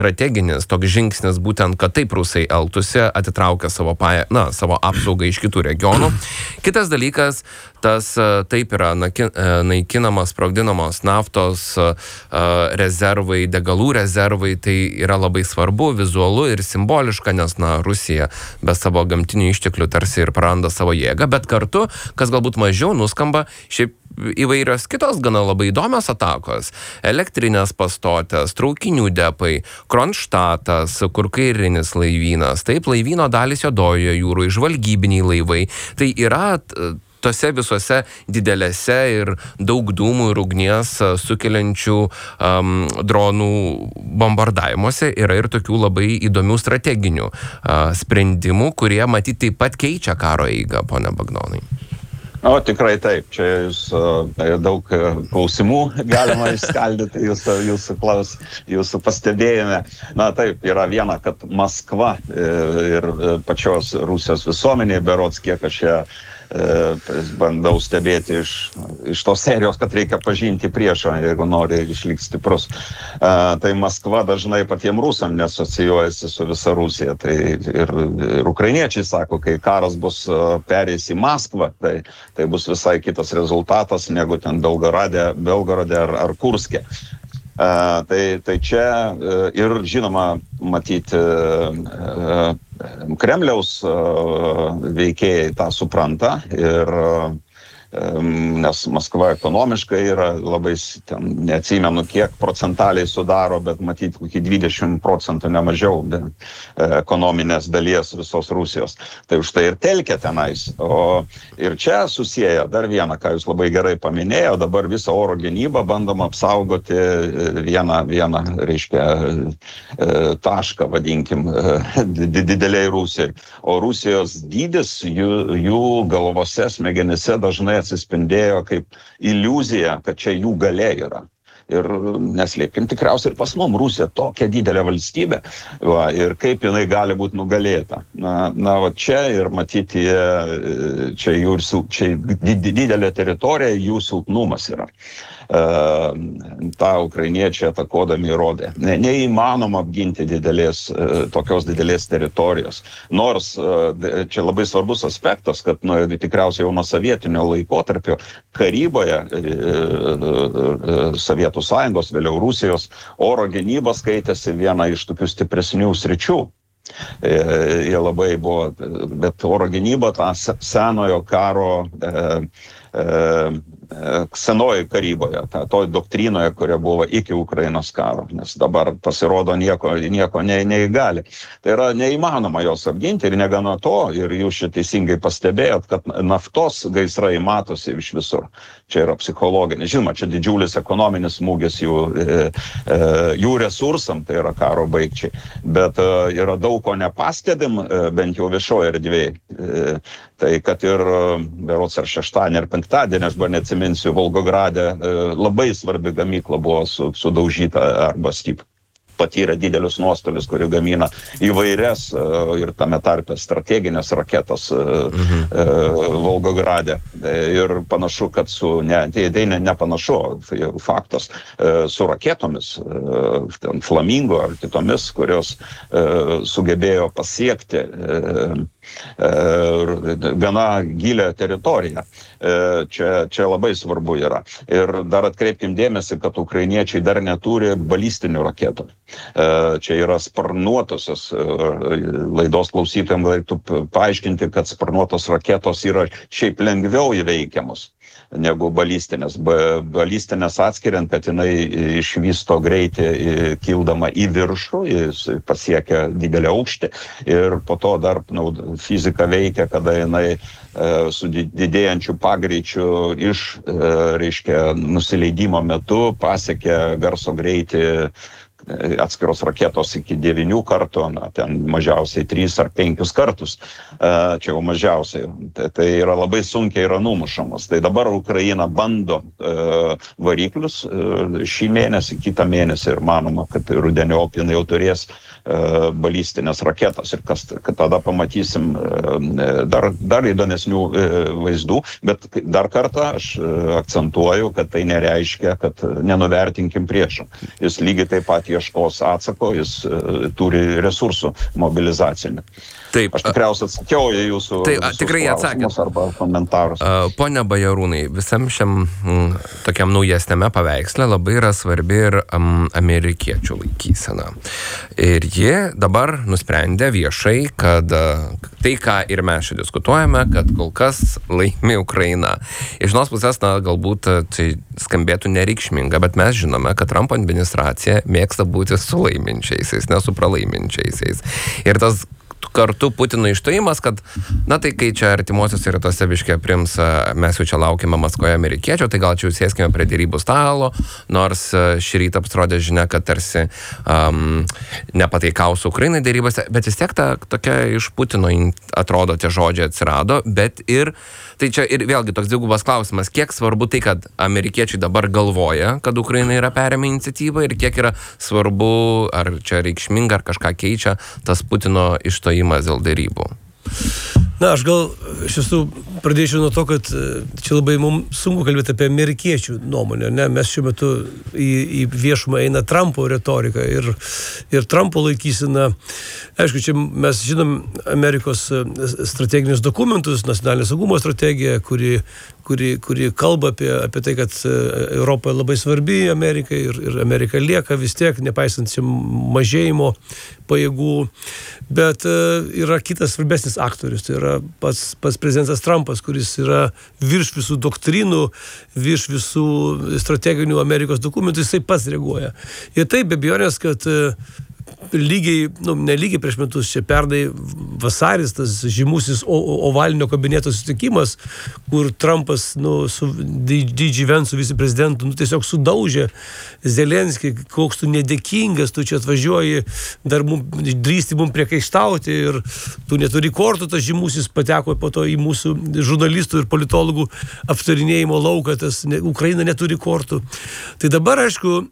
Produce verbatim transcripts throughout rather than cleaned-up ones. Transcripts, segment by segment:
strateginis toks žingsnis būtent, kad taip rusai elgtųsi, atitraukia savo, paė, na, savo apsaugą iš kitų regionų. Kitas dalykas, tas taip yra naikinamas, sprogdinamos naftos rezervai, degalų rezervai, tai yra labai svarbu, vizualu ir simboliška, nes, na, Rusija be savo gamtinių išteklių tarsi ir praranda savo jėgą, bet kartu, kas galbūt mažiau nuskamba, šiaip įvairios kitos gana labai įdomios atakos. Elektrinės pastotės, traukinių depai, Kronštatas, kur kairinis laivynas, taip, laivyno dalys Juodojoje jūroje, žvalgybiniai laivai. Tai yra tose visose didelėse ir daug dūmų ir ugnies sukeliančių um, dronų bombardavimuose yra ir tokių labai įdomių strateginių uh, sprendimų, kurie matyt taip pat keičia karo eigą, pone Bagnonai. O, tikrai taip. Čia jūs uh, daug klausimų galima išskaldyti jūsų, jūsų, klaus, jūsų pastebėjime. Na taip, yra viena, kad Maskva ir pačios Rusijos visuomenė, berods kiek aš ją bandau stebėti iš, iš tos serijos, kad reikia pažinti priešą, jeigu nori išlikti stiprus. Uh, tai Maskva dažnai patiem rusam nesocijuojasi su visa Rusija. Tai ir, ir ukrainiečiai sako, kai karas bus uh, perėjęs į Maskvą, tai, tai bus visai kitas rezultatas negu ten Belgorode, Belgorode ar, ar Kurske. Uh, tai, tai čia uh, ir žinoma matyti uh, uh, Kremliaus uh, veikėjai tą supranta ir uh, nes Maskva ekonomiškai yra labai, ten, neatsimenu kiek procentaliai sudaro, bet matyti kokį dvidešimt procentų nemažiau ekonominės dalies visos Rusijos. Tai už tai ir telkia tenais. O ir čia susieja dar vieną, ką jūs labai gerai paminėjo, dabar visą oro gynybą bandom apsaugoti vieną, vieną reiškia, tašką, vadinkim, dideliai Rusijai. O Rusijos dydis jų, jų galvose, smegenyse dažnai atsispindėjo kaip iliuzija, kad čia jų galia yra. Ir neslėpkim, tikriausiai ir pas mum Rusija tokia didelė valstybė, va, ir kaip jinai gali būti nugalėta. Na, na va čia ir matyti, čia, jų, čia didelė teritorija, jų silpnumas yra. Uh, tą ukrainiečiai atakodami įrodė. Ne, neįmanoma apginti didelės, uh, tokios didelės teritorijos. Nors uh, čia labai svarbus aspektas, kad nu, tikriausiai jau nuo sovietinio laikotarpio karyboje uh, uh, Sovietų Sąjungos, vėliau Rusijos oro gynyba skaitėsi viena iš tokių stipresnių sričių. E, jie labai buvo, bet oro gynyba tą senojo karo e, e, senoji karyboje, ta, toj doktrinoje, kuria buvo iki Ukrainos karo, nes dabar pasirodo nieko, nieko ne, neįgali. Tai yra neįmanoma jos apginti ir negana to, ir jūs čia teisingai pastebėjot, kad naftos gaisrai matosi iš visur. Čia yra psichologinis, žinoma, čia didžiulis ekonominis smūgis jų, e, e, jų resursam, tai yra karo baigčiai, bet e, yra daug ko nepastebim, e, bent jau viešoje erdvėje. E, tai kad ir berods ar šeštadienį ar penktadienį, aš buvo neatsiminsiu, Volgograde e, labai svarbi gamykla buvo su, sudaužyta arba stip. Patyrė didelius nuostolius, kurie gamina įvairias ir tame tarpe strateginės raketas mhm. Volgograde. Ir panašu, kad su, ne, tai, tai ne, ne panašu, tai faktas, su raketomis, Flamingo ar kitomis, kurios sugebėjo pasiekti gana gilią teritoriją. Čia, čia labai svarbu yra. Ir dar atkreipkim dėmesį, kad ukrainiečiai dar neturi balistinių raketų. Čia yra sparnuotosios, laidos klausytojams galėtų paaiškinti, kad sparnuotos raketos yra šiaip lengviau įveikiamos negu balistinės. Balistinės atskiriant, kad jinai išvysto greitį kildama į viršų, jis pasiekia didelį aukštį ir po to dar nu, fizika veikia, kada jinai e, su didėjančiu pagreičiu iš, e, reiškia, nusileidimo metu pasiekia garso greitį atskiros raketos iki devynių kartų, na, ten mažiausiai trys ar penkius kartus, uh, čia jau mažiausiai. Tai, tai yra labai sunkiai yra numušamas. Tai dabar Ukraina bando uh, variklius uh, šį mėnesį, kitą mėnesį ir manoma, kad rudeniop jinai jau turės uh, balistinės raketas ir kas, kad tada pamatysim uh, dar, dar įdomesnių uh, vaizdų, bet dar kartą aš uh, akcentuoju, kad tai nereiškia, kad nenuvertinkim priešą. Jis lygiai taip pat ieškos atsako, jis turi resursų mobilizacinių. Taip. Aš tikriausiai atsakiau į jūsų taip, tikrai klausimus arba komentarus. Pone Bajarūnai, visam šiam m, tokiam naujesnėme paveiksle labai yra svarbi ir um, amerikiečių laikysena. Ir jie dabar nusprendė viešai, kad uh, tai, ką ir mes čia diskutuojame, kad kol kas laimi Ukraina. Iš vienos pusės, na, galbūt tai skambėtų nereikšminga, bet mes žinome, kad Trumpo administracija mėgsta būti su laiminčiaisiais, ne su pralaiminčiaisiais. Ir tas kartu Putino išstojimas, kad, na tai kai čia artimuosiuose rytuose biškė prims, mes jau čia laukime Maskvoje amerikiečio, tai gal čia jau sėskime prie dėrybų stalo, nors šį rytą pasirodė žinia, kad tarsi um, nepataikaus Ukrainai dėrybose, bet vis tiek ta tokia iš Putino atrodo tie žodžiai atsirado, bet ir, tai čia ir vėlgi toks dvigubas klausimas, kiek svarbu tai, kad amerikiečiai dabar galvoja, kad Ukraina yra perėmę iniciatyvą ir kiek yra svarbu, ar čia reikšminga, ar kažką keičia tas Putino išstojimas dėl dėrybų. Na, aš gal iš tiesų pradėčiau nuo to, kad čia labai mums sunku kalbėti apie amerikiečių nuomonę, ne? Mes šiuo metu į, į viešumą eina Trumpo retorika ir, ir Trumpo laikysena. Aišku, čia mes žinom Amerikos strateginius dokumentus, nacionalinė saugumo strategija, kuri, kuri, kuri kalba apie, apie tai, kad Europa labai svarbi Amerikai ir, ir Amerika lieka vis tiek, nepaisant mažėjimo pajėgų. Bet yra kitas svarbesnis aktorius, tai yra pats, pats prezidentas Trumpas, kuris yra virš visų doktrinų, virš visų strateginių Amerikos dokumentų, jisai pats reaguoja. Ir taip, be abejonės, kad lygiai, nu, nelygiai prieš metus, čia pernai vasaris, tas žymusis ovalinio kabineto susitikimas, kur Trumpas, nu, su D G Vance, su viceprezidentu, nu, tiesiog sudaužė Zelenskį, koks tu nedėkingas, tu čia atvažiuoji, dar mum, drįsti mum priekaištauti ir tu neturi kortų, tas žymusis pateko po to į mūsų žurnalistų ir politologų aptarinėjimo lauką, tas ne, Ukraina neturi kortų. Tai dabar, aišku,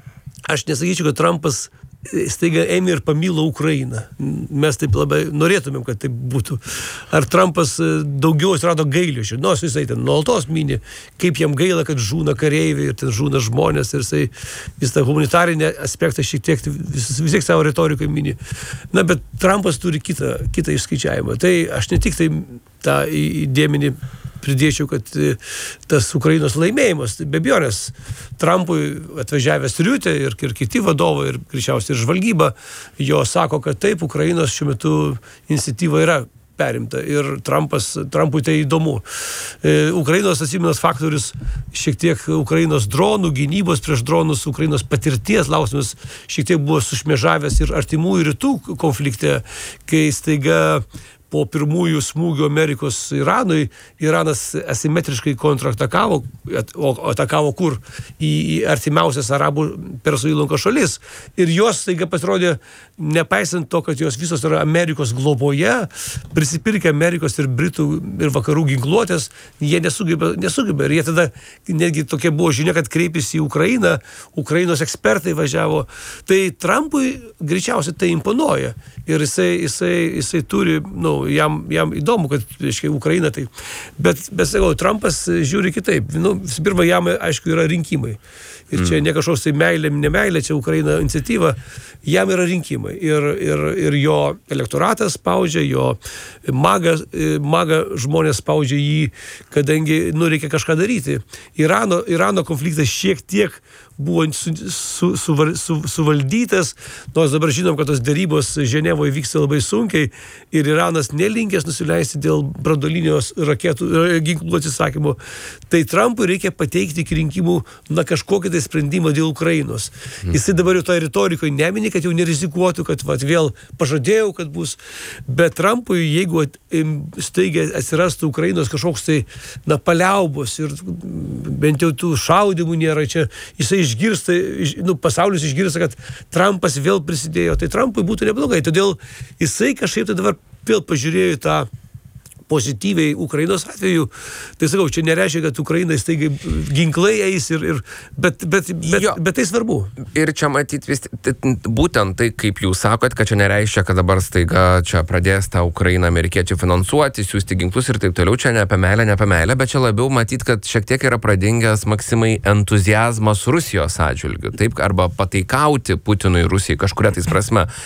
aš nesakyčiau, kad Trumpas staiga ėmė ir pamilo Ukrainą. Mes taip labai norėtumėm, kad taip būtų. Ar Trumpas daugiau atsirado gailesčio? Nors jisai ten nuolatos mini, kaip jam gaila, kad žūna kareiviai ir ten žūna žmonės ir jisai vis tą humanitarinę aspektą šiek tiek vis, vis tiek savo retorikai mini. Na, bet Trumpas turi kitą, kitą išskaičiavimą. Tai aš ne tik tai tą įdėminį pridėčiau, kad tas Ukrainos laimėjimas, be abejonės, Trumpui atvažiavęs Riutė ir, ir kiti vadovai, ir greičiausiai ir žvalgyba, jo sako, kad taip, Ukrainos šiuo metu iniciatyva yra perimta ir Trumpas, Trumpui tai įdomu. E, Ukrainos atsiminas faktorius, šiek tiek Ukrainos dronų, gynybos prieš dronus, Ukrainos patirties lausimas šiek tiek buvo sušmėžavęs ir artimųjų rytų konflikte, kai staiga po pirmųjų smūgių Amerikos Iranui, Iranas asimetriškai kontratakavo, o atakavo kur? Į, į artimiausias arabų Persų įlankos šalis. Ir jos staiga pasirodė, nepaisant to, kad jos visos yra Amerikos globoje, prisipirkę Amerikos ir Britų ir vakarų ginkluotės, jie nesugeba, nesugeba. Ir jie tada, netgi tokia buvo žinia, kad kreipėsi į Ukrainą, Ukrainos ekspertai važiavo. Tai Trumpui greičiausiai tai imponuoja. Ir jisai, jisai, jisai turi, nu, Jam, jam įdomu, kad, reiškia, Ukraina tai. Bet, bet sakau, Trumpas žiūri kitaip. Nu, visų pirma, jam, aišku, yra rinkimai. Ir čia ne kažkoks tai meilė, nemeilė, čia Ukraina iniciatyva. Jam yra rinkimai. Ir, ir, ir jo elektoratas spaudžia, jo maga, maga žmonės spaudžia jį, kadangi, nu, reikia kažką daryti. Irano, Irano konfliktas šiek tiek buvo su, su, su, su, suvaldytas, nors dabar žinom, kad tos dėrybos Ženevoje vyksta labai sunkiai ir Iranas nelinkęs nusileisti dėl branduolinios raketų ginklų atsisakymo. Tai Trumpui reikia pateikti iki rinkimų na kažkokį tai sprendimą dėl Ukrainos. Hmm. Jisai dabar jau to retorikoje nemini, kad jau nerizikuotų, kad vat, vėl pažadėjau, kad bus. Bet Trumpui, jeigu staigiai atsirastų Ukrainos kažkoks tai na paliaubos ir bent jau tų šaudimų nėra, čia jisai išgirsta, nu, pasaulis išgirsta, kad Trumpas vėl prisidėjo, tai Trumpui būtų neblogai. Todėl jisai kažkaip tai dabar vėl pažiūrėjo į tą pozityviai Ukrainos atveju, tai sakau, čia nereiškia, kad Ukrainai staigiai ginklai eis ir, ir bet, bet, bet, Jo. bet tai svarbu. Ir čia matyti vis, būtent tai, kaip jūs sakot, kad čia nereiškia, kad dabar staiga čia pradės tą Ukrainą amerikiečių finansuoti, siūsti ginklus ir taip toliau, čia ne apie meilę, ne apie meilę, bet čia labiau matyti, kad šiek tiek yra pradingęs Maksimai entuziazmas Rusijos atžvilgiu, taip, arba pataikauti Putinui Rusijai kažkuria tais prasme.